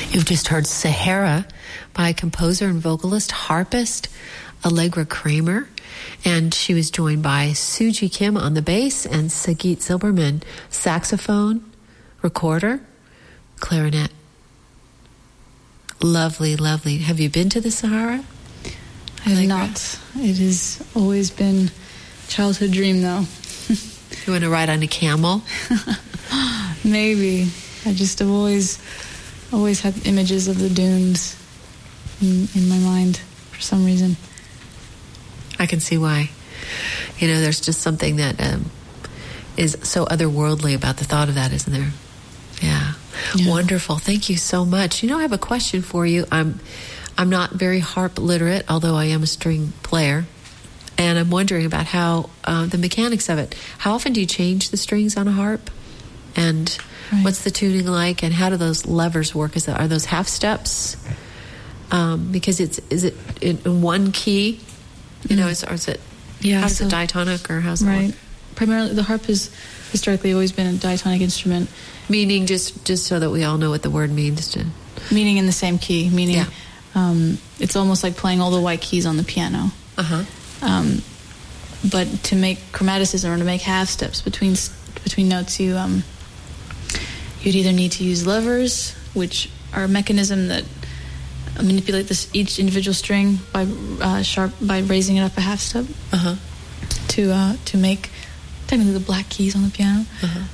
You've just heard Sahara by composer and vocalist, harpist Allegra Kramer. And she was joined by Suji Kim on the bass and Sagit Zilberman, saxophone, recorder, clarinet. Lovely, lovely. Have you been to the Sahara? I have not. It has always been a childhood dream, though. You want to ride on a camel? Maybe. I just have always had images of the dunes in my mind for some reason. I can see why. You know, there's just something that is so otherworldly about the thought of that, isn't there? Yeah. Wonderful. Thank you so much. You know, I have a question for you. I'm not very harp literate, although I am a string player. And I'm wondering about how the mechanics of it. How often do you change the strings on a harp? And what's the tuning like? And how do those levers work? Are those half steps? Because is it in one key? You know, or is it? Yeah. How's it diatonic or how's it work? Primarily, the harp has historically always been a diatonic instrument. Meaning, just so that we all know what the word means. Meaning in the same key. Meaning, it's almost like playing all the white keys on the piano. But to make chromaticism or to make half steps between notes, you'd either need to use levers, which are a mechanism that manipulate each individual string by raising it up a half step to make technically the black keys on the piano.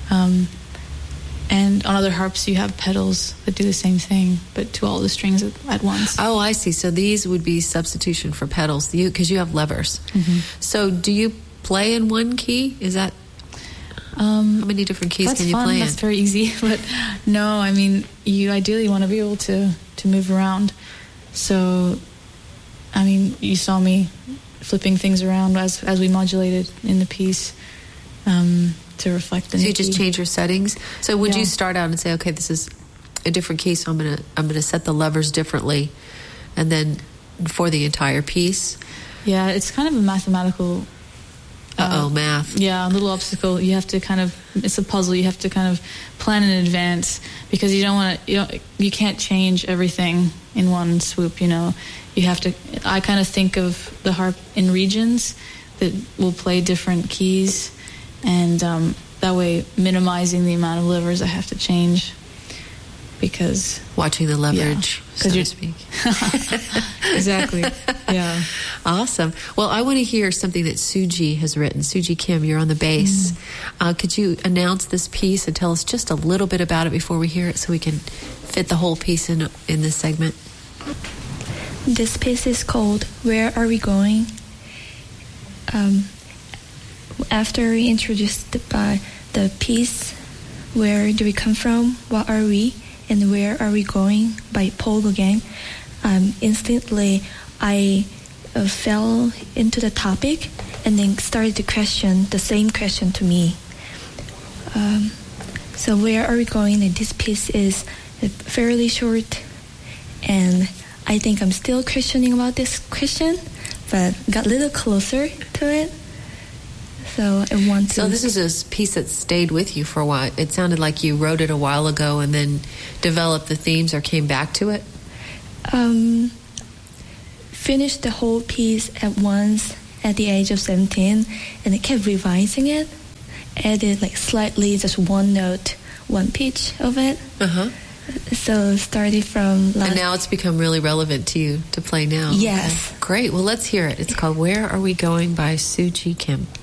And on other harps, you have pedals that do the same thing, but to all the strings at once. Oh, I see. So these would be substitution for pedals, because you have levers. So do you play in one key? Is that... how many different keys can you play in? That's very easy. But no, I mean, you ideally want to be able to move around. So, I mean, you saw me flipping things around as we modulated in the piece. To reflect the new So you just key. change your settings. So would you start out and say, okay, this is a different key, so I'm gonna set the levers differently, and then for the entire piece? Yeah, it's kind of a mathematical. Math. Yeah, a little obstacle. You have to it's a puzzle. You have to kind of plan in advance because you don't want to. You can't change everything in one swoop. You know, you have to. I kind of think of the harp in regions that will play different keys. And that way minimizing the amount of levers I have to change because... Watching the leverage, so to speak. Exactly, yeah. Awesome. Well, I want to hear something that Suji has written. Suji Kim, you're on the bass. Could you announce this piece and tell us just a little bit about it before we hear it so we can fit the whole piece in this segment? This piece is called Where Are We Going? After we introduced the piece, Where Do We Come From, What Are We, and Where Are We Going by Paul Gauguin, instantly I fell into the topic and then started to question the same question to me. So Where Are We Going? And this piece is fairly short, and I think I'm still questioning about this question, but got a little closer to it. So I want to... So this is a piece that stayed with you for a while. It sounded like you wrote it a while ago and then developed the themes or came back to it? Finished the whole piece at once at the age of 17, and I kept revising it. Added like slightly just one note, one pitch of it. So started from... And now it's become really relevant to you to play now. Yes. Okay. Great. Well, let's hear it. It's called Where Are We Going by Suji Kim.